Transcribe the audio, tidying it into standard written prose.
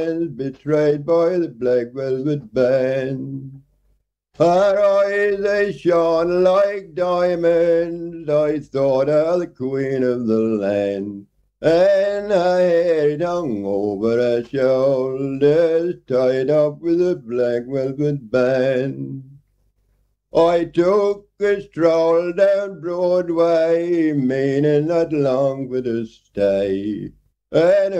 betrayed by the Black Velvet Band. Her eyes, they shone like diamonds. I thought her the queen of the land. And her hair hung over her shoulders, tied up with a black velvet band. I took a stroll down Broadway, meaning not long for to stay. And